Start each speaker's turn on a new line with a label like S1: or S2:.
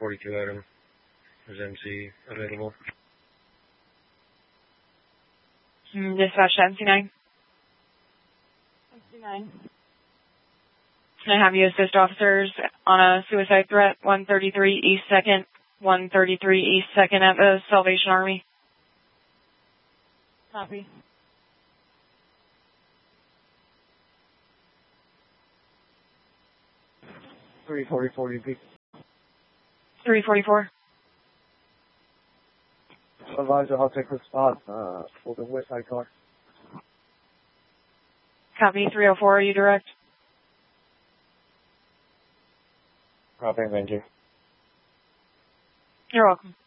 S1: 42 item. Is MC available?
S2: Dispatch to MC9.
S3: MC9.
S2: Can I have you assist officers on a suicide threat, 133 East 2nd, 133 East 2nd at the Salvation Army?
S3: Copy.
S4: $344
S2: 344.
S4: Advisor, I'll take response for the west side car.
S2: Copy. 304, are you direct?
S4: Copy, thank you.
S2: You're welcome.